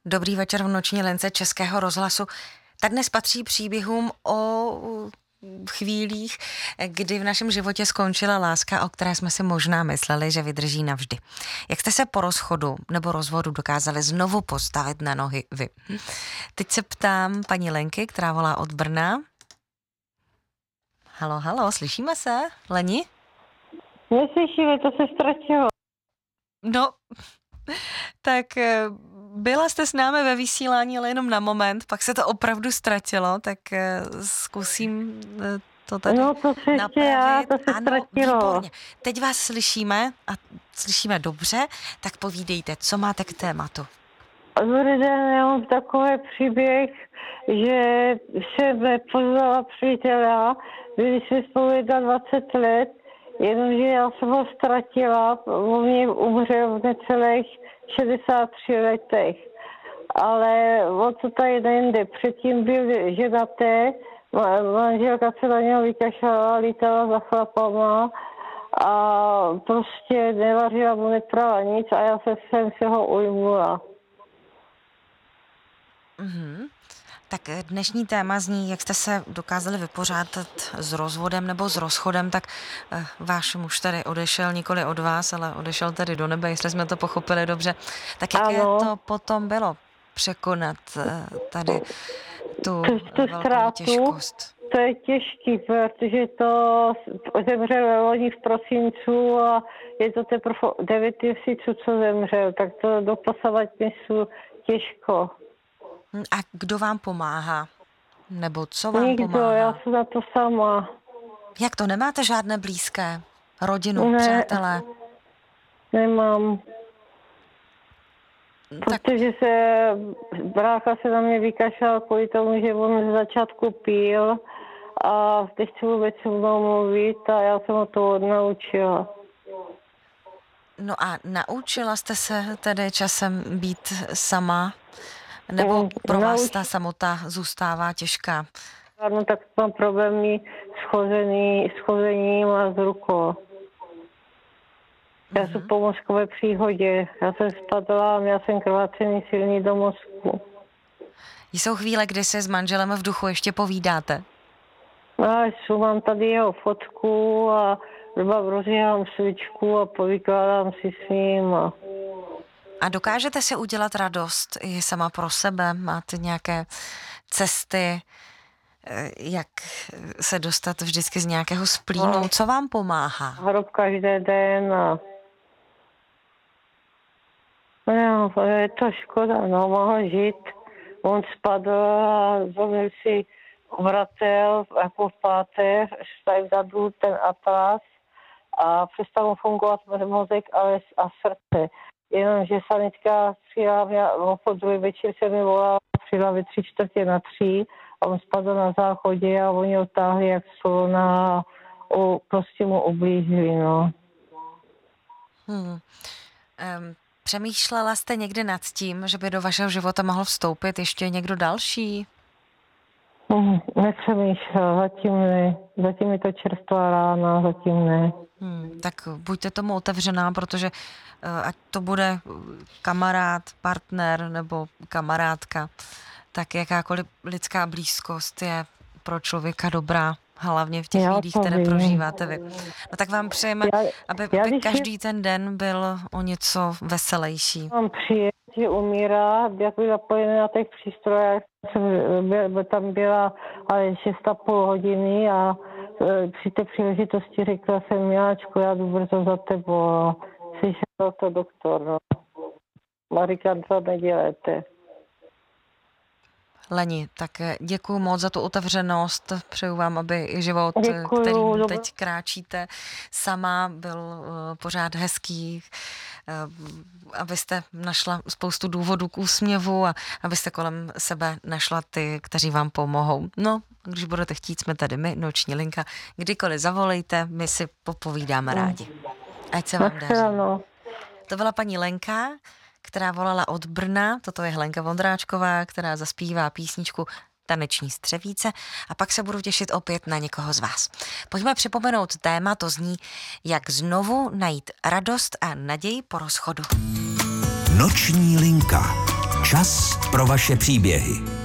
Dobrý večer v noční lince Českého rozhlasu. Tak dnes patří příběhům o chvílích, kdy v našem životě skončila láska, o které jsme si možná mysleli, že vydrží navždy. Jak jste se po rozchodu nebo rozvodu dokázali znovu postavit na nohy vy? Teď se ptám paní Lenky, která volá od Brna. Halo, slyšíme se? Leni? Neslyšíme, to se ztratilo. No, tak byla jste s námi ve vysílání, ale jenom na moment, pak se to opravdu ztratilo, tak zkusím to tady No to se napravit. to se ztratilo. Výborně. Teď vás slyšíme a slyšíme dobře, tak povídejte, co máte k tématu. Dobrý den, já mám takový příběh, že jsem poznala přítela, byli jsme spolu 20 let, jenomže já jsem ho ztratila, on mě umřel v necelých 63 letech. Ale o to tady nejde. Předtím byl ženaté, manželka se na něho vykašlala, lítala za chlapama a prostě nevařila mu, neprala nic a já jsem se ho ujmula. Mhm. Tak dnešní téma zní, jak jste se dokázali vypořádat s rozvodem nebo s rozchodem, tak váš muž tady odešel, nikoli od vás, ale odešel tady do nebe, jestli jsme to pochopili dobře. Tak jaké to potom bylo překonat tady tu velkou těžkost? To je těžký, protože to zemřel loni v prosincu a je to teprve 9 měsíců, co zemřel, tak to doposavať měsíců těžko. A kdo vám pomáhá? Nebo co vám Nikdo, pomáhá? já jsem na to sama. Jak to, nemáte žádné blízké? Rodinu, přátelé? Nemám. Tak. Protože brácha se na mě vykašlal kvůli tomu, že on z začátku pil a nechci vůbec se mnou mluvit a já jsem ho to odnaučila. No a naučila jste se tedy časem být sama? Nebo pro vás ta samota zůstává těžká? No tak mám problémy s chozením a s rukou. Já jsem po mozkové příhodě. Já jsem spadla, měla jsem krvácení silný do mozku. Jsou chvíle, kdy se s manželem v duchu ještě povídáte? No, mám tady jeho fotku a rozjíhám svíčku a povykládám si s ním. A dokážete si udělat radost i sama pro sebe? Máte nějaké cesty, jak se dostat vždycky z nějakého splínu? Co vám pomáhá? Hrob každý den a no, je to škoda, no, mohl žít. On spadl a zlomil si vratel jako v páteř, tady vzadu ten atlas a přestal mu fungovat mozek a srdce. Jenomže sanitka přijela, po druhý večer se mi volala, přijela ve 3:45 a on spadl na záchodě a oni ho táhli jak slona a prostě mu ublížili, no. Přemýšlela jste někdy nad tím, že by do vašeho života mohl vstoupit ještě někdo další? Nepřemýšlela, zatím ne. Zatím je to čerstvá rána, zatím ne. Tak buďte tomu otevřená, protože ať to bude kamarád, partner nebo kamarádka, tak jakákoliv lidská blízkost je pro člověka dobrá, hlavně v těch chvílích, které prožíváte vy. No tak vám přejeme, aby každý ten den byl o něco veselější. Mám přijet, že umírá, jak by napojené na těch přístrojech. Tam byla ale 6,5 hodiny a při té příležitosti řekla jsem, Miláčku, já jdu brzo za tebou a slyšel to doktor, no. Marika, to nedělejte. Leni, tak děkuju moc za tu otevřenost, přeju vám, aby život, kterým teď kráčíte sama, byl pořád hezký, abyste našla spoustu důvodů k úsměvu a abyste kolem sebe našla ty, kteří vám pomohou. No, když budete chtít, jsme tady my, Noční linka, kdykoliv zavolejte, my si popovídáme rádi. Ať se vám daří. To byla paní Lenka, která volala od Brna, toto je Helenka Vondráčková, která zaspívá písničku Taneční střevíce a pak se budu těšit opět na někoho z vás. Pojďme připomenout téma, to zní, jak znovu najít radost a naději po rozchodu. Noční linka. Čas pro vaše příběhy.